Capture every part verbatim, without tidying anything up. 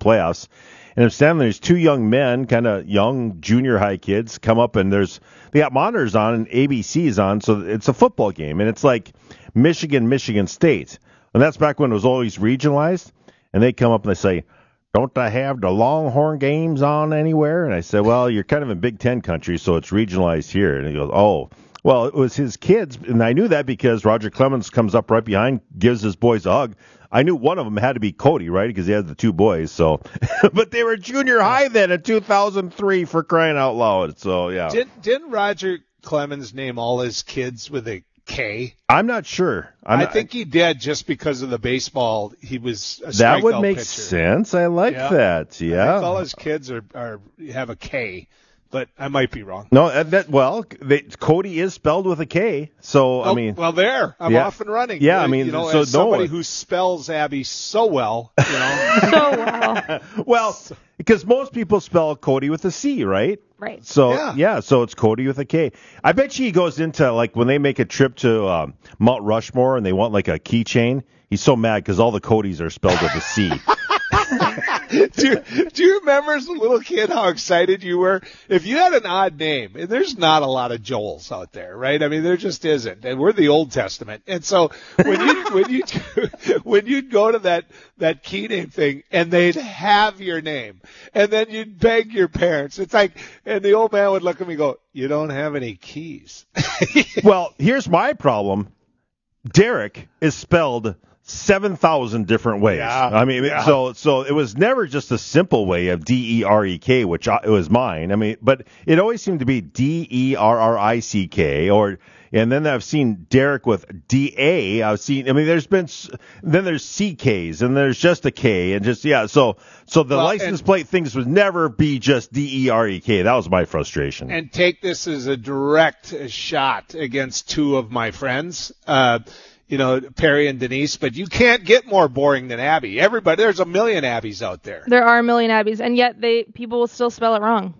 playoffs. And I'm standing there, there's two young men, kind of young junior high kids, come up and there's they got monitors on and A B C is on, so it's a football game. And it's like Michigan, Michigan State. And that's back when it was always regionalized. And they come up and they say, don't I have the Longhorn games on anywhere? And I said, well, you're kind of in Big Ten country, so it's regionalized here. And he goes, oh. Well, it was his kids, and I knew that because Roger Clemens comes up right behind, gives his boys a hug. I knew one of them had to be Cody, right, because he had the two boys. So, but they were junior high then in two thousand three, for crying out loud. So, yeah. Didn't, didn't Roger Clemens name all his kids with a K? I'm not sure. I'm I not, think he did just because of the baseball. He was a that would strikeout make pitcher. sense. I like Yeah. that. Yeah. I think all his kids are, are have a K, but I might be wrong. No, uh, that well, they, Cody is spelled with a K. So I Oh, mean, well, there I'm yeah. off and running. Yeah, I mean, you know, so as somebody no, who spells Abby so well, you know. So well. well, because most people spell Cody with a C, right? Right. So Yeah. yeah. so it's Cody with a K. I bet you he goes into like when they make a trip to um, Mount Rushmore and they want like a keychain. He's so mad because all the Codys are spelled with a C. do, you, do you remember as a little kid how excited you were? If you had an odd name, and there's not a lot of Joels out there, right? I mean, there just isn't. And we're the Old Testament. And so when you, when you, when you'd go to that, that key name thing and they'd have your name and then you'd beg your parents, it's like, and the old man would look at me and go, you don't have any keys. Well, here's my problem. Derek is spelled seven thousand different ways. Yeah, I mean, yeah. so so it was never just a simple way of D E R E K, which I, it was mine. I mean, but it always seemed to be D E R R I C K, or and then I've seen Derek with D A. I've seen. I mean, there's been then there's C Ks and there's just a K and just yeah. So so the Well, license and, plate things would never be just D E R E K. That was my frustration. And take this as a direct shot against two of my friends. Uh, You know, Perry and Denise, but you can't get more boring than Abby. Everybody, there's a million Abbies out there. There are a million Abbies, and yet they people will still spell it wrong.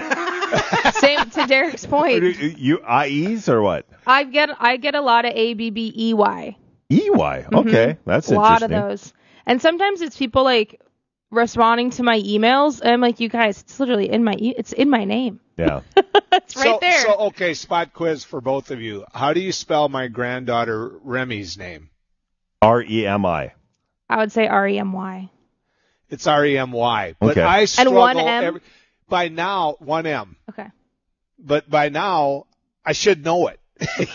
Same to Derek's point. You I Es or what? I get I get a lot of A B B E Y. E Y. Okay, that's A lot of interesting. those. And sometimes it's people like responding to my emails, and I'm like, you guys, it's literally in my e- it's in my name. Yeah. It's right so, there. So, okay, spot quiz for both of you. How do you spell my granddaughter Remy's name? R E M I. I would say R E M Y. It's R E M Y. But Okay. I struggle one M? every, by now, one M. Okay. But by now, I should know it.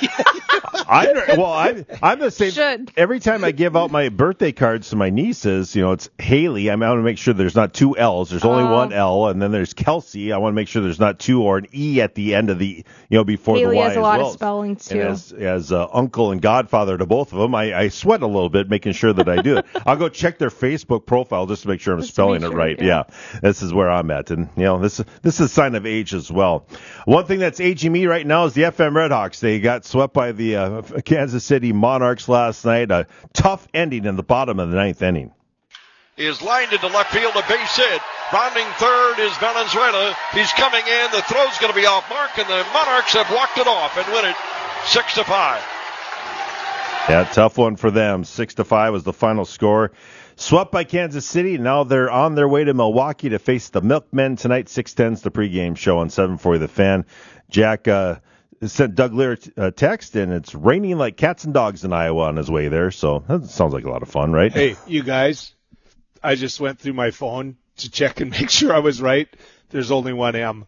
I well, I I'm the same. Should. Every time I give out my birthday cards to my nieces, you know, it's Haley. I want to make sure there's not two L's. There's only Oh. one L, and then there's Kelsey. I want to make sure there's not two or an E at the end of the, you know, before Haley the Y has a as lot well. of spelling too. And as as uh, uncle and godfather to both of them, I, I sweat a little bit making sure that I do it. I'll go check their Facebook profile just to make sure I'm Just to spelling make it sure, right. yeah. Yeah, this is where I'm at, and you know, this this is a sign of age as well. One thing that's aging me right now is the F M Redhawks. They got swept by the uh, Kansas City Monarchs last night. A tough ending in the bottom of the ninth inning. Is lined into left field, a base hit. Rounding third is Valenzuela. He's coming in. The throw's going to be off mark, and the Monarchs have walked it off and win it six to five. Yeah, tough one for them. Six to five was the final score. Swept by Kansas City. Now they're on their way to Milwaukee to face the Milkmen tonight. six ten's the pregame show on seven forty The Fan. Jack uh, sent Doug Lear a text, and it's raining like cats and dogs in Iowa on his way there. So that sounds like a lot of fun, right? Hey, you guys, I just went through my phone to check and make sure I was right. There's only one M.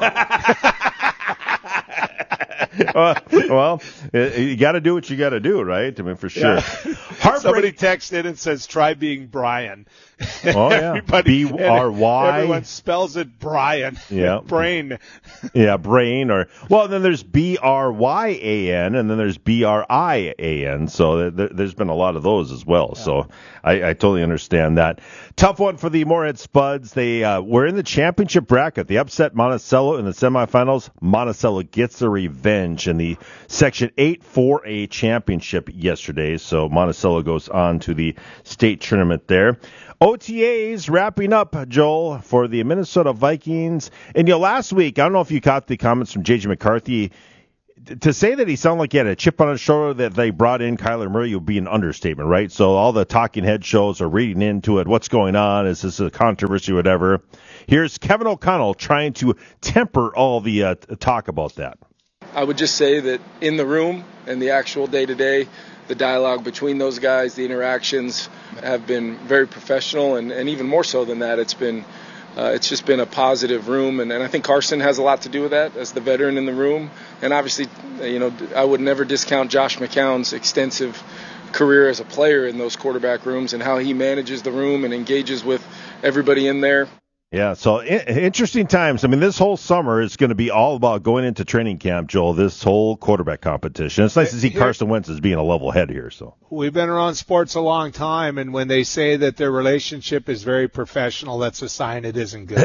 uh, well, you got to do what you got to do, right? I mean, for sure. Yeah. Heartbreak- Somebody texted and says, try being Brian. Oh, yeah. Everybody, B R Y. Everyone spells it Brian. Yeah. Brain. Yeah, brain or well, then there's B R Y A N and then there's B R I A N. So there, there's been a lot of those as well. Yeah. So I, I totally understand that. Tough one for the Moorhead Spuds. They uh, were in the championship bracket. They upset Monticello in the semifinals. Monticello gets the revenge in the Section eight four A championship yesterday. So Monticello goes on to the state tournament there. O T As wrapping up, Joel, for the Minnesota Vikings. And, you know, last week, I don't know if you caught the comments from J J McCarthy. to say that he sounded like he had a chip on his shoulder that they brought in Kyler Murray would be an understatement, right? So all the talking head shows are reading into it. What's going on? Is this a controversy, whatever? Here's Kevin O'Connell trying to temper all the uh, talk about that. I would just say that in the room and the actual day-to-day, the dialogue between those guys, the interactions have been very professional, and, and even more so than that, it's been uh, it's just been a positive room, and, and I think Carson has a lot to do with that as the veteran in the room. And obviously, you know, I would never discount Josh McCown's extensive career as a player in those quarterback rooms and how he manages the room and engages with everybody in there. Yeah, so interesting times. I mean, this whole summer is going to be all about going into training camp, Joel, this whole quarterback competition. It's nice to see Carson Wentz as being a level head here. So we've been around sports a long time, and when they say that their relationship is very professional, that's a sign it isn't good.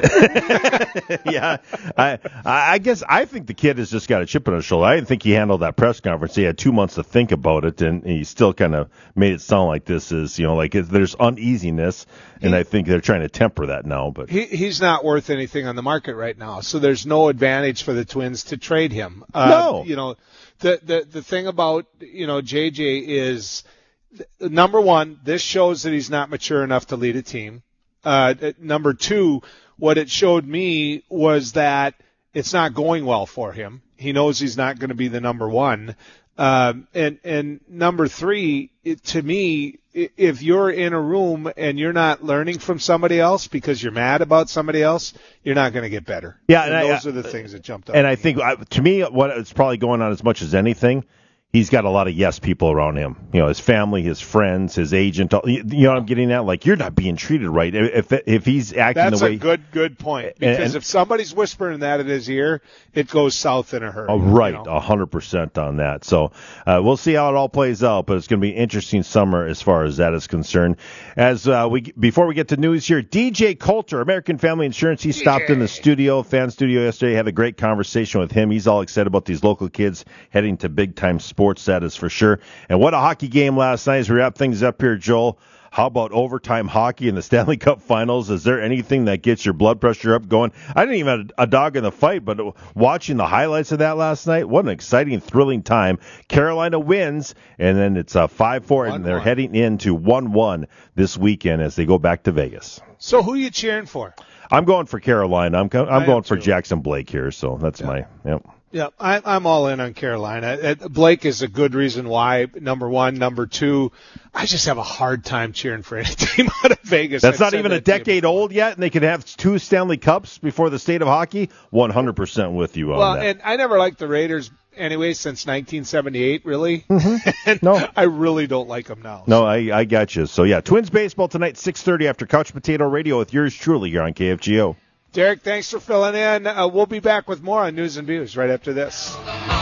yeah, I I guess I think the kid has just got a chip on his shoulder. I didn't think he handled that press conference. He had two months to think about it, and he still kind of made it sound like this is, you know, like there's uneasiness, and I think they're trying to temper that now. But he, he's not worth anything on the market right now, so there's no advantage for the Twins to trade him. Uh, no, you know, the the the thing about you know J J is number one, this shows that he's not mature enough to lead a team. Uh, number two, what it showed me was that it's not going well for him. He knows he's not going to be the number one. Um, and, and number three, it, to me, if you're in a room and you're not learning from somebody else because you're mad about somebody else, you're not going to get better. Yeah. And, and those I, are the things that jumped up. And I think uh, to me, what is probably going on as much as anything, he's got a lot of yes people around him. You know, his family, his friends, his agent. You know what I'm getting at? Like, you're not being treated right. If if he's acting That's the way. That's a good, good point. Because and, and, if somebody's whispering that in his ear, it goes south in a hurry. Oh, right. You know? one hundred percent on that. So uh, we'll see how it all plays out, but it's going to be an interesting summer as far as that is concerned. As uh, we Before we get to news here, D J Coulter, American Family Insurance, he stopped in the studio, fan studio yesterday, had a great conversation with him. He's all excited about these local kids heading to big-time sports. That is for sure. And what a hockey game last night as we wrap things up here, Joel. How about overtime hockey in the Stanley Cup Finals? Is there anything that gets your blood pressure up going? I didn't even have a dog in the fight, but watching the highlights of that last night, what an exciting, thrilling time. Carolina wins, and then it's a five four, and they're heading into one one this weekend as they go back to Vegas. So who are you cheering for? I'm going for Carolina. I'm I'm going for Jackson Blake here, so that's yeah. my yep. Yeah, I, I'm all in on Carolina. Blake is a good reason why, number one. Number two, I just have a hard time cheering for any team out of Vegas. That's I've not even that a decade old yet, and they could have two Stanley Cups before the state of hockey. one hundred percent with you on well, that. Well, and I never liked the Raiders anyway since nineteen seventy-eight, really. Mm-hmm. and no. I really don't like them now. No, I, I got you. So, yeah, Twins baseball tonight, six thirty after Couch Potato Radio with yours truly here on K F G O. Derek, thanks for filling in. Uh, we'll be back with more on News and Views right after this.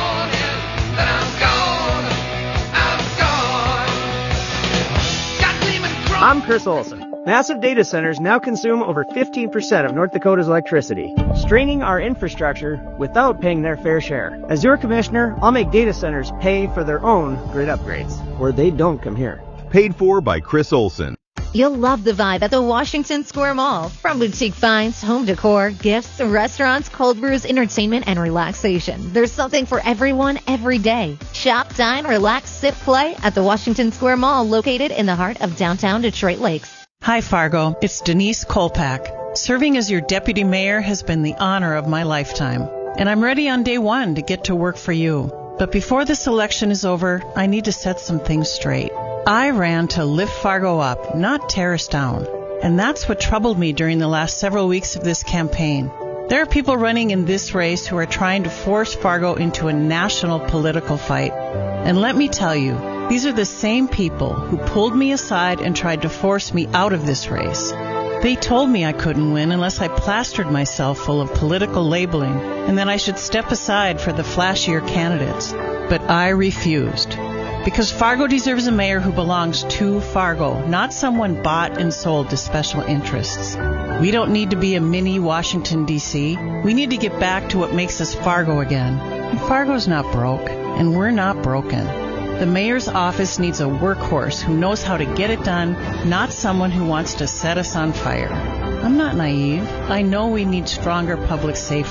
I'm Chris Olson. Massive data centers now consume over fifteen percent of North Dakota's electricity, straining our infrastructure without paying their fair share. As your commissioner, I'll make data centers pay for their own grid upgrades, or they don't come here. Paid for by Chris Olson. You'll love the vibe at the Washington Square Mall. From boutique finds, home decor, gifts, restaurants, cold brews, entertainment, and relaxation. There's something for everyone every day. Shop, dine, relax, sip, play at the Washington Square Mall, located in the heart of downtown Detroit Lakes. Hi, Fargo. It's Denise Kolpak. Serving as your deputy mayor has been the honor of my lifetime, and I'm ready on day one to get to work for you. But before this election is over, I need to set some things straight. I ran to lift Fargo up, not tear us down. And that's what troubled me during the last several weeks of this campaign. There are people running in this race who are trying to force Fargo into a national political fight. And let me tell you, these are the same people who pulled me aside and tried to force me out of this race. They told me I couldn't win unless I plastered myself full of political labeling and that I should step aside for the flashier candidates. But I refused. Because Fargo deserves a mayor who belongs to Fargo, not someone bought and sold to special interests. We don't need to be a mini Washington, D C We need to get back to what makes us Fargo again. And Fargo's not broke, and we're not broken. The mayor's office needs a workhorse who knows how to get it done, not someone who wants to set us on fire. I'm not naive. I know we need stronger public safety.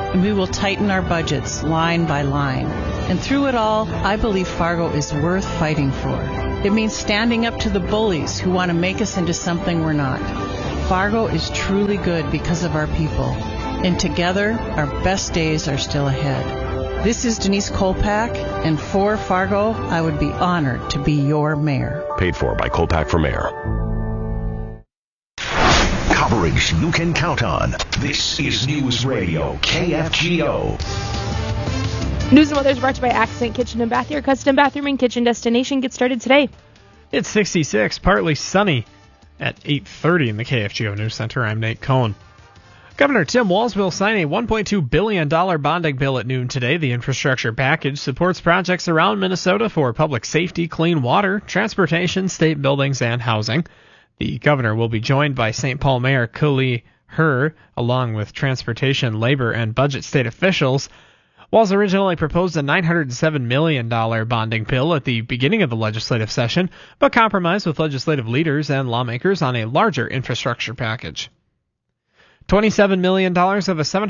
and we will tighten our budgets line by line. And through it all, I believe Fargo is worth fighting for. It means standing up to the bullies who want to make us into something we're not. Fargo is truly good because of our people. And together, our best days are still ahead. This is Denise Kolpak, and for Fargo, I would be honored to be your mayor. Paid for by Kolpak for Mayor. Coverage you can count on. This is News Radio K F G O. News and weather is brought to you by Accent Kitchen and Bath, your custom bathroom and kitchen destination. Get started today. It's sixty-six, partly sunny at eight thirty in the K F G O News Center. I'm Nate Cohn. Governor Tim Walz will sign a one point two billion dollars bonding bill at noon today. The infrastructure package supports projects around Minnesota for public safety, clean water, transportation, state buildings, and housing. The governor will be joined by Saint Paul Mayor Kali Herr, along with transportation, labor, and budget state officials. Walz originally proposed a nine hundred seven million dollars bonding bill at the beginning of the legislative session, but compromised with legislative leaders and lawmakers on a larger infrastructure package. twenty-seven million dollars of a seven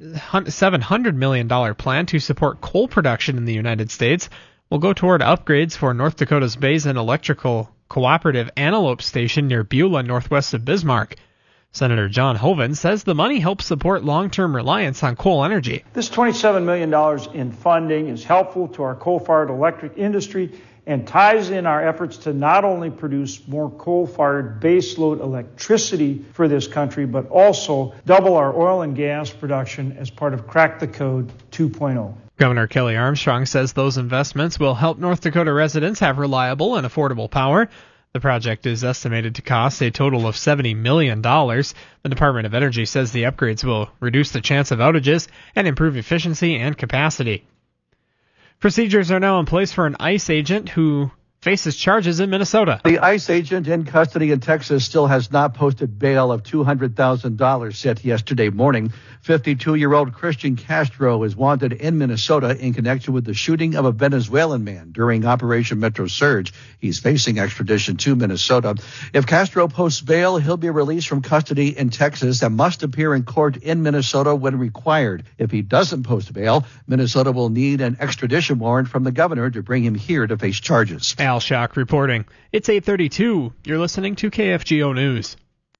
hundred million dollars plan to support coal production in the United States will go toward upgrades for North Dakota's Basin Electrical Cooperative Antelope Station near Beulah, northwest of Bismarck. Senator John Hoeven says the money helps support long-term reliance on coal energy. This twenty-seven million dollars in funding is helpful to our coal-fired electric industry and ties in our efforts to not only produce more coal-fired baseload electricity for this country, but also double our oil and gas production as part of Crack the Code two point oh. Governor Kelly Armstrong says those investments will help North Dakota residents have reliable and affordable power. The project is estimated to cost a total of seventy million dollars. The Department of Energy says the upgrades will reduce the chance of outages and improve efficiency and capacity. Procedures are now in place for an ICE agent who faces charges in Minnesota. The ICE agent in custody in Texas still has not posted bail of two hundred thousand dollars set yesterday morning. fifty-two-year-old Christian Castro is wanted in Minnesota in connection with the shooting of a Venezuelan man during Operation Metro Surge. He's facing extradition to Minnesota. If Castro posts bail, he'll be released from custody in Texas and must appear in court in Minnesota when required. If he doesn't post bail, Minnesota will need an extradition warrant from the governor to bring him here to face charges. Al Shock reporting. It's eight thirty-two. You're listening to K F G O News.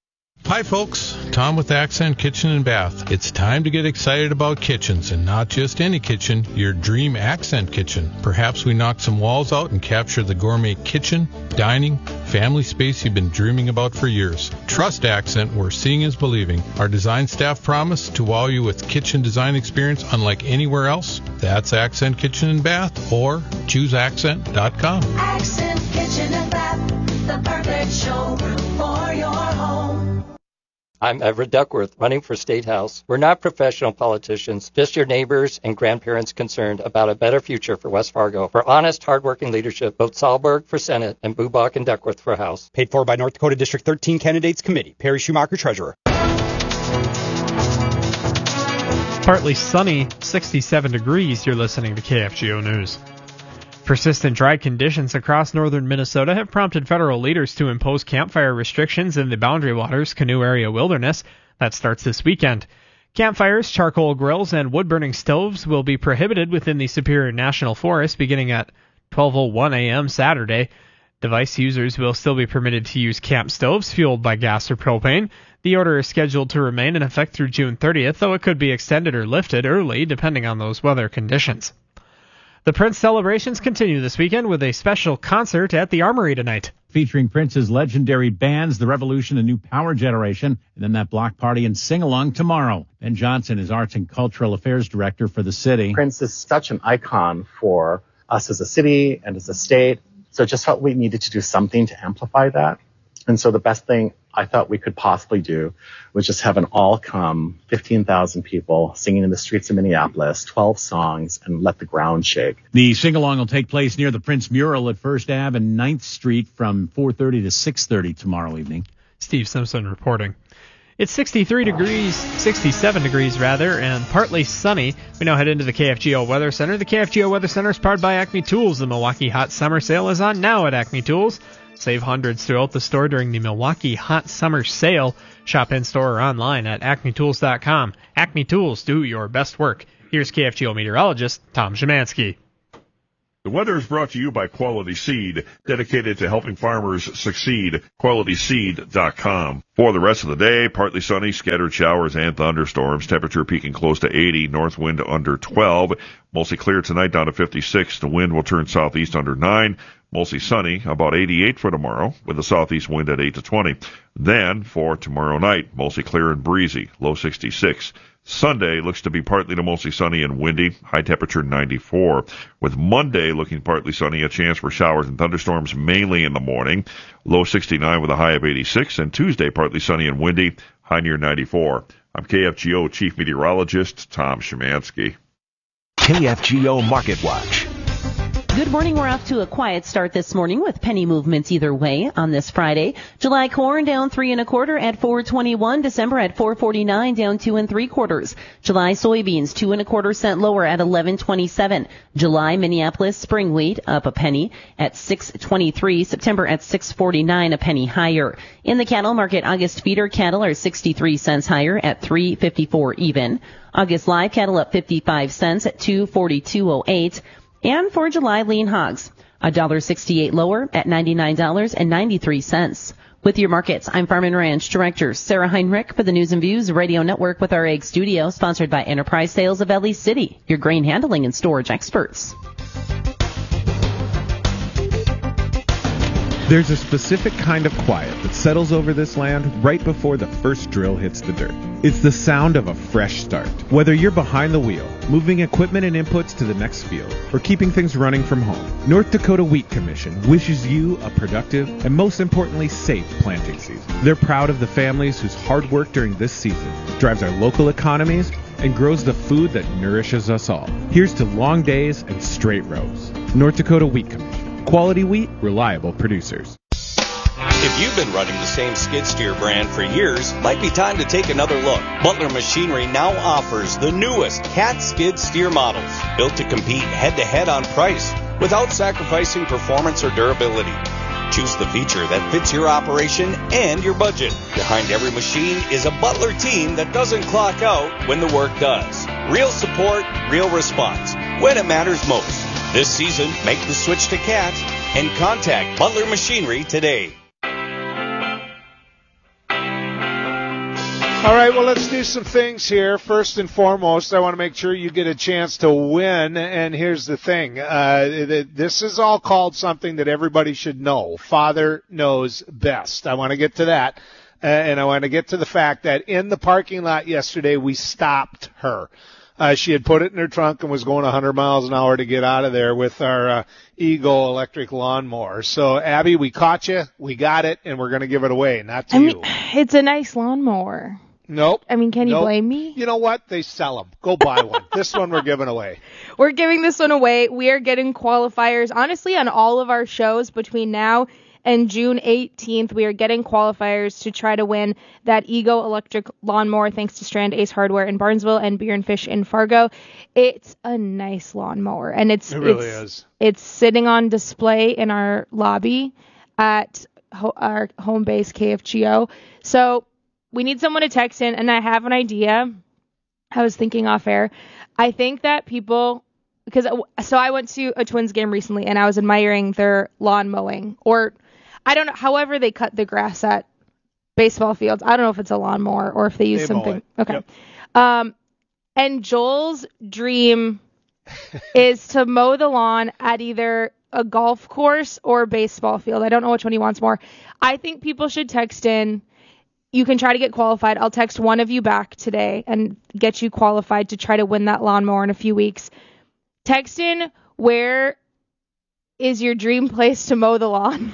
Hi folks, Tom with Accent Kitchen and Bath. It's time to get excited about kitchens, and not just any kitchen, your dream Accent kitchen. Perhaps we knock some walls out and capture the gourmet kitchen, dining, family space you've been dreaming about for years. Trust Accent, where seeing is believing. Our design staff promise to wow you with kitchen design experience unlike anywhere else. That's Accent Kitchen and Bath, or choose accent dot com. Accent Kitchen and Bath, the perfect showroom for your home. I'm Everett Duckworth, running for State House. We're not professional politicians, just your neighbors and grandparents concerned about a better future for West Fargo. For honest, hardworking leadership, vote Sahlberg for Senate and Bubach and Duckworth for House. Paid for by North Dakota District thirteen Candidates Committee. Perry Schumacher, Treasurer. Partly sunny, sixty-seven degrees. You're listening to K F G O News. Persistent dry conditions across northern Minnesota have prompted federal leaders to impose campfire restrictions in the Boundary Waters Canoe Area Wilderness. That starts this weekend. Campfires, charcoal grills, and wood-burning stoves will be prohibited within the Superior National Forest beginning at twelve oh one a.m. Saturday. Device users will still be permitted to use camp stoves fueled by gas or propane. The order is scheduled to remain in effect through June thirtieth, though it could be extended or lifted early depending on those weather conditions. The Prince celebrations continue this weekend with a special concert at the Armory tonight. Featuring Prince's legendary bands, The Revolution and New Power Generation, and then that block party and sing-along tomorrow. Ben Johnson is Arts and Cultural Affairs Director for the city. Prince is such an icon for us as a city and as a state, so just felt we needed to do something to amplify that. And so the best thing I thought we could possibly do was just have an all-come fifteen thousand people singing in the streets of Minneapolis, twelve songs, and let the ground shake. The sing-along will take place near the Prince mural at First Avenue and ninth Street from four thirty to six thirty tomorrow evening. Steve Simpson reporting. It's sixty-three degrees, sixty-seven degrees rather, and partly sunny. We now head into the K F G O Weather Center. The K F G O Weather Center is powered by Acme Tools. The Milwaukee Hot Summer Sale is on now at Acme Tools. Save hundreds throughout the store during the Milwaukee Hot Summer Sale. Shop in-store or online at acme tools dot com. Acme Tools, do your best work. Here's K F G O meteorologist Tom Szymanski. The weather is brought to you by Quality Seed, dedicated to helping farmers succeed. quality seed dot com. For the rest of the day, partly sunny, scattered showers and thunderstorms. Temperature peaking close to eighty, north wind under twelve. Mostly clear tonight, down to fifty-six. The wind will turn southeast under nine. Mostly sunny, about eighty-eight for tomorrow, with a southeast wind at eight to twenty. Then, for tomorrow night, mostly clear and breezy, low sixty-six. Sunday looks to be partly to mostly sunny and windy, high temperature ninety-four. With Monday looking partly sunny, a chance for showers and thunderstorms mainly in the morning, low sixty-nine with a high of eighty-six. And Tuesday partly sunny and windy, high near ninety-four. I'm K F G O Chief Meteorologist Tom Szymanski. K F G O Market Watch. Good morning. We're off to a quiet start this morning with penny movements either way on this Friday. July corn down three and a quarter at four twenty-one. December at four forty-nine, down two and three quarters. July soybeans two and a quarter cent lower at eleven twenty-seven. July Minneapolis spring wheat up a penny at six twenty-three. September at six forty-nine, a penny higher. In the cattle market, August feeder cattle are sixty-three cents higher at three fifty-four even. August live cattle up fifty-five cents at two forty-two oh eight. And for July lean hogs, one dollar sixty-eight lower at ninety-nine dollars and ninety-three cents. With your markets, I'm Farm and Ranch Director Sarah Heinrich for the News and Views Radio Network with our Egg Studio, sponsored by Enterprise Sales of Ellie City, your grain handling and storage experts. There's a specific kind of quiet that settles over this land right before the first drill hits the dirt. It's the sound of a fresh start. Whether you're behind the wheel, moving equipment and inputs to the next field, or keeping things running from home, North Dakota Wheat Commission wishes you a productive and most importantly safe planting season. They're proud of the families whose hard work during this season drives our local economies and grows the food that nourishes us all. Here's to long days and straight rows. North Dakota Wheat Commission. Quality wheat, reliable producers. If you've been running the same skid steer brand for years, might be time to take another look. Butler Machinery now offers the newest Cat skid steer models, built to compete head-to-head on price without sacrificing performance or durability. Choose the feature that fits your operation and your budget. Behind every machine is a Butler team that doesn't clock out when the work does. Real support, real response, when it matters most. This season, make the switch to Cat and contact Butler Machinery today. All right, well, let's do some things here. First and foremost, I want to make sure you get a chance to win. And here's the thing. Uh, this is all called something that everybody should know. Father knows best. I want to get to that. Uh, and I want to get to the fact that in the parking lot yesterday, we stopped her. Uh, she had put it in her trunk and was going one hundred miles an hour to get out of there with our uh, Ego electric lawnmower. So, Abby, we caught you, we got it, and we're going to give it away, not to I you. mean, it's a nice lawnmower. Nope. I mean, can you nope. blame me? You know what? They sell them. Go buy one. This one we're giving away. We're giving this one away. We are getting qualifiers, honestly, on all of our shows between now and June eighteenth. We are getting qualifiers to try to win that Ego electric lawnmower thanks to Strand Ace Hardware in Barnesville and Beer and Fish in Fargo. It's a nice lawnmower, and it's it really it's, is. It's sitting on display in our lobby at ho- our home base K F G O. So we need someone to text in, and I have an idea. I was thinking off air. I think that people, because so I went to a Twins game recently, and I was admiring their lawn mowing, or I don't know, however they cut the grass at baseball fields. I don't know if it's a lawnmower or if they use they something. Okay. Yep. Um, and Joel's dream is to mow the lawn at either a golf course or a baseball field. I don't know which one he wants more. I think people should text in. You can try to get qualified. I'll text one of you back today and get you qualified to try to win that lawnmower in a few weeks. Text in, where is your dream place to mow the lawn?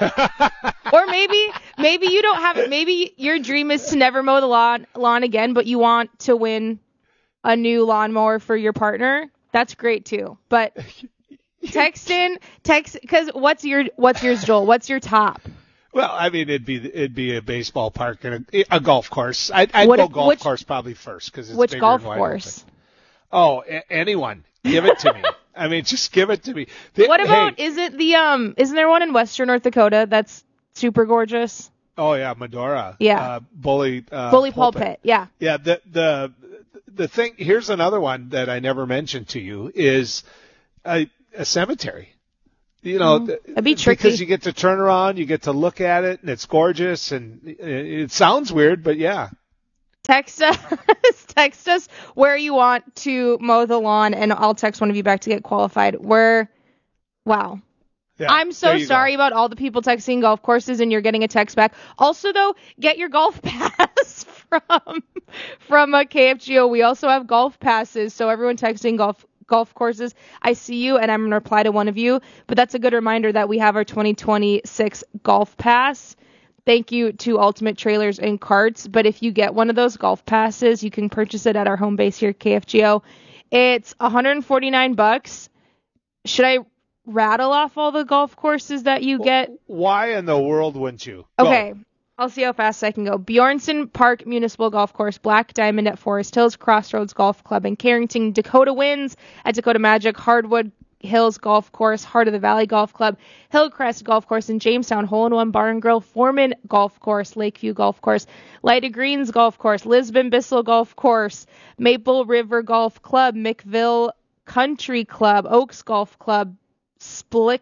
Or maybe maybe you don't have it. Maybe your dream is to never mow the lawn lawn again, but you want to win a new lawnmower for your partner. That's great too. But text in, text because what's your what's yours, Joel? What's your top? Well, I mean, it'd be it'd be a baseball park and a, a golf course. I'd, I'd What go if- golf which- course probably first because it's Which bigger golf and wider course? open. Oh, a- anyone, give it to me. I mean, just give it to me. The- What about, hey, is it the, um, isn't there one in Western North Dakota that's super gorgeous? oh yeah, Medora. Yeah. Uh, Bully. Uh, Bully Pulpit, yeah. Yeah. The the the thing. Here's another one that I never mentioned to you is a, a cemetery. You know, Mm, th- that'd be tricky. because you get to turn around, you get to look at it, and it's gorgeous, and it, it sounds weird, but yeah. Text us, text us where you want to mow the lawn, and I'll text one of you back to get qualified. Where, wow. Yeah, I'm so there you sorry go. about all the people texting golf courses and you're getting a text back. Also, though, get your golf pass from from a K F G O. We also have golf passes, so everyone texting golf golf courses, I see you, and I'm going to reply to one of you. But that's a good reminder that we have our twenty twenty-six golf pass. Thank you to Ultimate Trailers and Carts. But if you get one of those golf passes, you can purchase it at our home base here at K F G O. It's one hundred forty-nine bucks. Should I rattle off all the golf courses that you get? Why in the world wouldn't you? Go. Okay. I'll see how fast I can go. Bjornson Park Municipal Golf Course, Black Diamond at Forest Hills, Crossroads Golf Club in Carrington, Dakota Winds at Dakota Magic, Hardwood Hills Golf Course, Heart of the Valley Golf Club, Hillcrest Golf Course in Jamestown, Hole in One Bar and Grill, Foreman Golf Course, Lakeview Golf Course, Lyda Greens Golf Course, Lisbon Bissell Golf Course, Maple River Golf Club, McVille Country Club, Oaks Golf Club, Split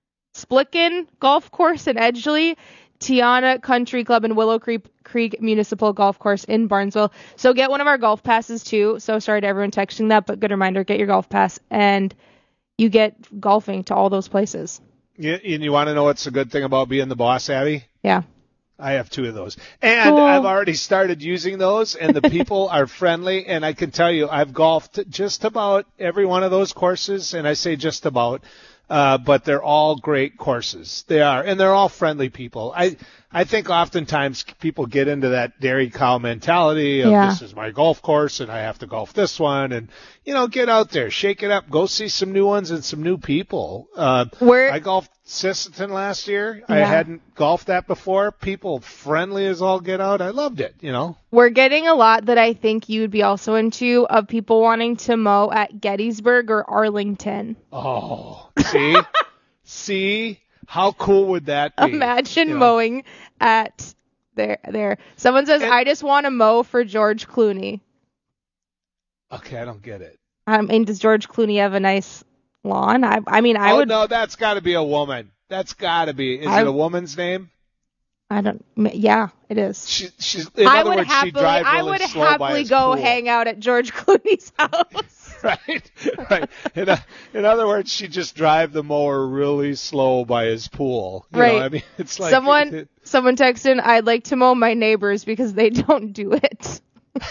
Splicken Golf Course in Edgeley, Tiana Country Club and Willow Creek, Creek Municipal Golf Course in Barnesville. So get one of our golf passes too. So sorry to everyone texting that, but good reminder, get your golf pass and you get golfing to all those places. You, and you want to know what's a good thing about being the boss, Abby? Yeah. I have two of those. And Cool. I've already started using those, and the people are friendly. And I can tell you, I've golfed just about every one of those courses, and I say just about. Uh, but they're all great courses. They are, and they're all friendly people. I I think oftentimes people get into that dairy cow mentality of Yeah. this is my golf course and I have to golf this one, and you know, get out there, shake it up, go see some new ones and some new people. Uh, Where I golfed Sisseton last year. I Yeah. hadn't golfed that before. People friendly as all get out. I loved it. You know. We're getting a lot that I think you'd be also into of people wanting to mow at Gettysburg or Arlington. Oh, see, see. How cool would that be? Imagine You know? mowing at there. There. Someone says, I just want to mow for George Clooney. Okay, I don't get it. I mean, does George Clooney have a nice lawn? I, I mean, I oh, would. no, that's got to be a woman. That's got to be. Is I- it a woman's name? I don't. Yeah, it is. She, she's. In I other would words, happily. she drives really I would slow by happily his go pool. hang out at George Clooney's house. Right, right. In, a, in other words, she just drive the mower really slow by his pool. You Right. know, I mean, it's like someone. it- someone texted in, I'd like to mow my neighbors because they don't do it.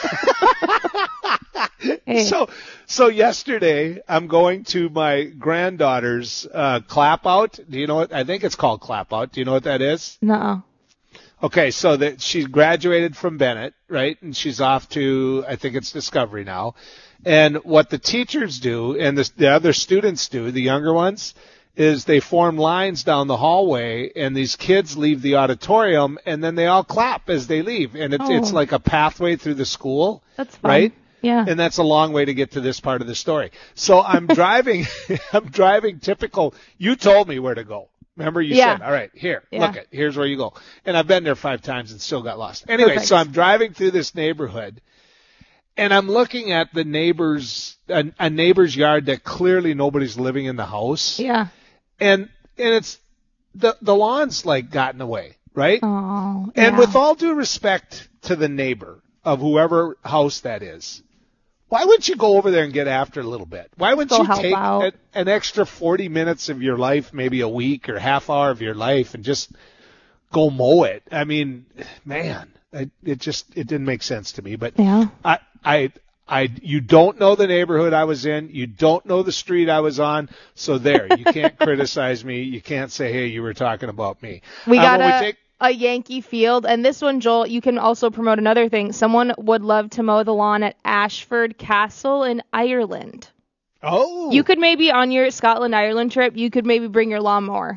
Hey. So, so yesterday I'm going to my granddaughter's uh, clap out. Do you know what? I think it's called clap out. Do you know what that is? No. Okay, so that she graduated from Bennett, right? And she's off to, I think it's Discovery now. And what the teachers do and the, the other students do, the younger ones, is they form lines down the hallway and these kids leave the auditorium and then they all clap as they leave. And it, Oh. it's like a pathway through the school. That's fun. Right? Yeah. And that's a long way to get to this part of the story. So I'm driving, I'm driving typical, you told me where to go. Remember you Yeah. said, all right, here, Yeah. look it, here's where you go. And I've been there five times and still got lost. Anyway, Perfect. so I'm driving through this neighborhood and I'm looking at the neighbor's, a, a neighbor's yard that clearly nobody's living in the house. Yeah. And, and it's, the, the lawn's like gotten away, right? Oh. And yeah. with all due respect to the neighbor of whoever house that is, why wouldn't you go over there and get after it a little bit? Why wouldn't Go you help take out. a, an extra forty minutes of your life, maybe a week or half hour of your life, and just go mow it? I mean, man, it, it just it didn't make sense to me. But Yeah. I, I, I, you don't know the neighborhood I was in. You don't know the street I was on. So there, you can't criticize me. You can't say, hey, you were talking about me. We Uh, got when a, we take- a Yankee Field, and this one, Joel, you can also promote another thing. Someone would love to mow the lawn at Ashford Castle in Ireland. Oh. You could maybe on your Scotland Ireland trip, you could maybe bring your lawnmower.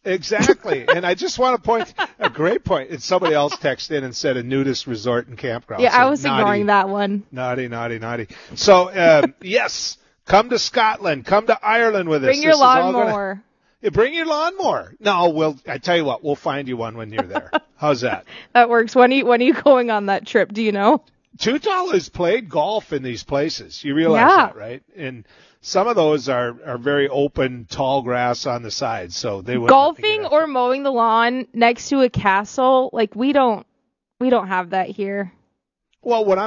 Exactly. And I just want to point a great point. And somebody else texted in and said a nudist resort and campground. Yeah, so I was naughty, ignoring that one. Naughty, naughty, naughty. So, um, yes, come to Scotland. Come to Ireland with us. Bring your This is all lawnmower. Gonna, yeah, bring your lawnmower. No, we'll, I tell you what, we'll find you one when you're there. How's that? That works. When are you, when are you going on that trip? Do you know? Tutal has played golf in these places. You realize Yeah. that, right? And some of those are, are very open, tall grass on the sides, so they would Golfing or mowing the lawn next to a castle, like we don't we don't have that here. Well, what I'm